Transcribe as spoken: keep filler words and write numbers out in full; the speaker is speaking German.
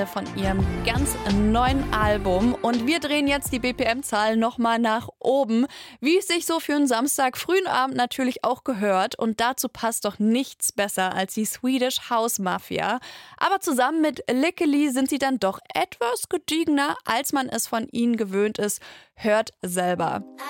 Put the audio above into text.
von ihrem ganz neuen Album. Und wir drehen jetzt die B P M-Zahl nochmal nach oben, wie es sich so für einen Samstag frühen Abend natürlich auch gehört. Und dazu passt doch nichts besser als die Swedish House Mafia. Aber zusammen mit Lykkeli sind sie dann doch etwas gediegener, als man es von ihnen gewöhnt ist. Hört selber.